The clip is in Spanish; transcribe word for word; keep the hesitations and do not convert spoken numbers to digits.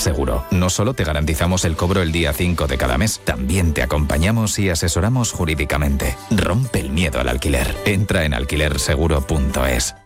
Seguro. No solo te garantizamos el cobro el día cinco de cada mes, también te acompañamos y asesoramos jurídicamente. Rompe el miedo al alquiler. Entra en alquiler seguro punto es.